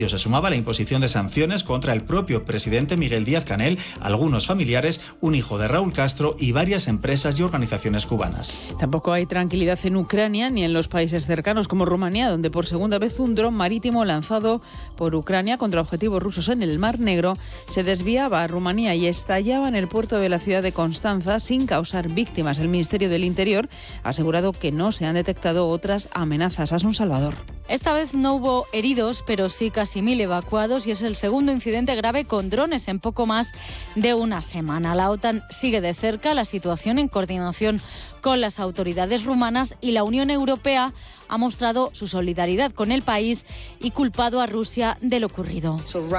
Se sumaba la imposición de sanciones contra el propio presidente Miguel Díaz-Canel, algunos familiares, un hijo de Raúl Castro y varias empresas y organizaciones cubanas. Tampoco hay tranquilidad en Ucrania ni en los países cercanos como Rumanía, donde por segunda vez un dron marítimo lanzado por Ucrania contra objetivos rusos en el Mar Negro se desviaba a Rumanía y estallaba en el puerto de la ciudad de Constanza sin causar víctimas. El Ministerio del Interior ha asegurado que no se han detectado otras amenazas. Asun Salvador. Esta vez no hubo heridos, pero sí casi 1.000 evacuados y es el segundo incidente grave con drones en poco más de una semana. La OTAN sigue de cerca la situación en coordinación con las autoridades rumanas y la Unión Europea ha mostrado su solidaridad con el país y culpado a Rusia de lo ocurrido.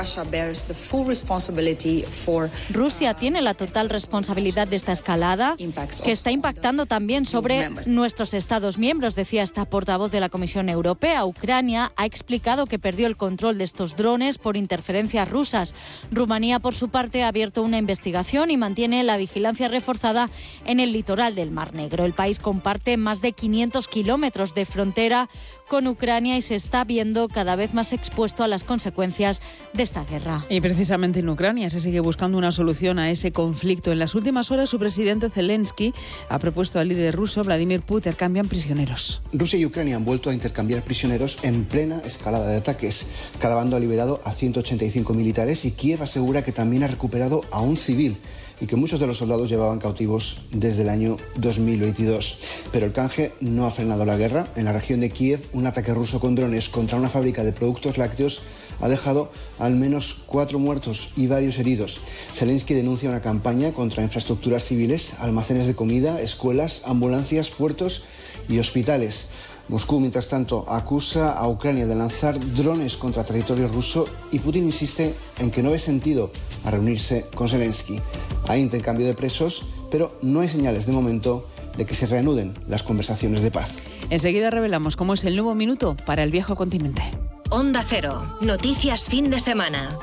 Rusia tiene la total responsabilidad de esta escalada, que está impactando también sobre nuestros Estados miembros, decía esta portavoz de la Comisión Europea. Ucrania ha explicado que perdió el control de estos drones por interferencias rusas. Rumanía, por su parte, ha abierto una investigación y mantiene la vigilancia reforzada en el litoral del Mar Negro. El país comparte más de 500 kilómetros de frontera con Ucrania y se está viendo cada vez más expuesto a las consecuencias de esta guerra. Y precisamente en Ucrania se sigue buscando una solución a ese conflicto. En las últimas horas, su presidente Zelensky ha propuesto al líder ruso Vladimir Putin intercambian prisioneros. Rusia y Ucrania han vuelto a intercambiar prisioneros en plena escalada de ataques. Cada bando ha liberado a 185 militares y Kiev asegura que también ha recuperado a un civil y que muchos de los soldados llevaban cautivos desde el año 2022. Pero el canje no ha frenado la guerra. En la región de Kiev, un ataque ruso con drones contra una fábrica de productos lácteos ha dejado al menos 4 muertos y varios heridos. Zelensky denuncia una campaña contra infraestructuras civiles, almacenes de comida, escuelas, ambulancias, puertos y hospitales. Moscú, mientras tanto, acusa a Ucrania de lanzar drones contra territorio ruso y Putin insiste en que no ve sentido a reunirse con Zelensky. Hay intercambio de presos, pero no hay señales de momento de que se reanuden las conversaciones de paz. Enseguida revelamos cómo es el nuevo minuto para el viejo continente. Onda Cero, noticias fin de semana.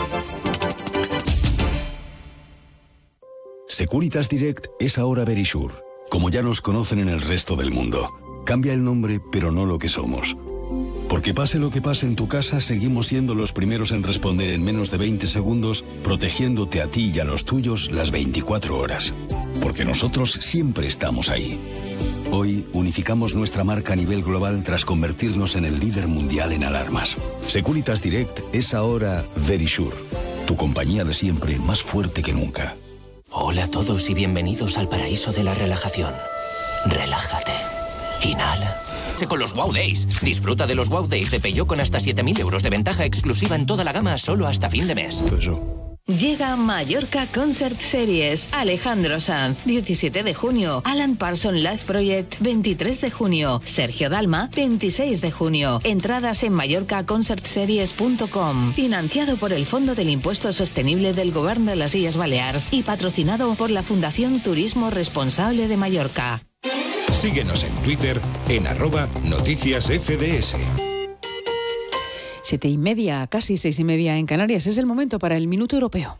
Securitas Direct es ahora Verisure, como ya nos conocen en el resto del mundo. Cambia el nombre, pero no lo que somos. Porque pase lo que pase en tu casa, seguimos siendo los primeros en responder en menos de 20 segundos, protegiéndote a ti y a los tuyos las 24 horas. Porque nosotros siempre estamos ahí. Hoy unificamos nuestra marca a nivel global tras convertirnos en el líder mundial en alarmas. Securitas Direct es ahora Verisure, tu compañía de siempre más fuerte que nunca. Hola a todos y bienvenidos al paraíso de la relajación. Relájate. Inhala. Con los Wow Days. Disfruta de los Wow Days de Peugeot con hasta 7.000 euros de ventaja exclusiva en toda la gama solo hasta fin de mes. Llega Mallorca Concert Series. Alejandro Sanz, 17 de junio. Alan Parsons Live Project, 23 de junio. Sergio Dalma, 26 de junio. Entradas en mallorcaconcertseries.com. Financiado por el Fondo del Impuesto Sostenible del Govern de las Illes Balears y patrocinado por la Fundación Turismo Responsable de Mallorca. Síguenos en Twitter en @noticiasfds. 7:30, casi 6:30 en Canarias. Es el momento para el Minuto Europeo.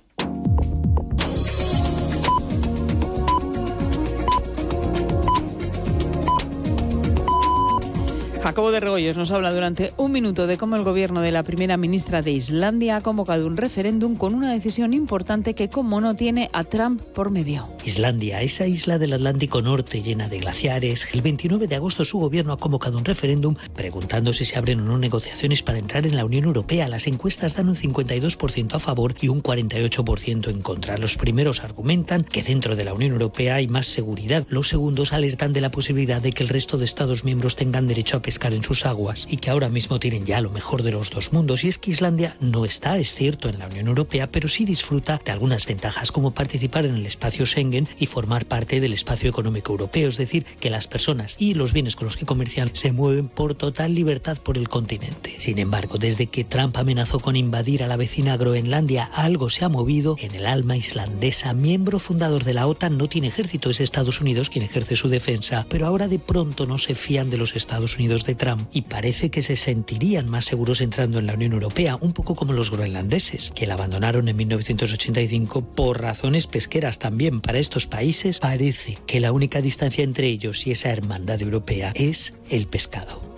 Jacobo de Regoyos nos habla durante un minuto de cómo el gobierno de la primera ministra de Islandia ha convocado un referéndum con una decisión importante que, como no, tiene a Trump por medio. Islandia, esa isla del Atlántico Norte llena de glaciares. El 29 de agosto su gobierno ha convocado un referéndum preguntando si se abren o no negociaciones para entrar en la Unión Europea. Las encuestas dan un 52% a favor y un 48% en contra. Los primeros argumentan que dentro de la Unión Europea hay más seguridad. Los segundos alertan de la posibilidad de que el resto de Estados miembros tengan derecho a pescar en sus aguas y que ahora mismo tienen ya lo mejor de los dos mundos. Y es que Islandia no está, es cierto, en la Unión Europea, pero sí disfruta de algunas ventajas como participar en el espacio Schengen y formar parte del espacio económico europeo, es decir, que las personas y los bienes con los que comercian se mueven por total libertad por el continente. Sin embargo, desde que Trump amenazó con invadir a la vecina Groenlandia, algo se ha movido en el alma islandesa. Miembro fundador de la OTAN, no tiene ejército, es Estados Unidos quien ejerce su defensa, pero ahora de pronto no se fían de los Estados Unidos de Trump y parece que se sentirían más seguros entrando en la Unión Europea, un poco como los groenlandeses, que la abandonaron en 1985 por razones pesqueras también. Para estos países parece que la única distancia entre ellos y esa hermandad europea es el pescado.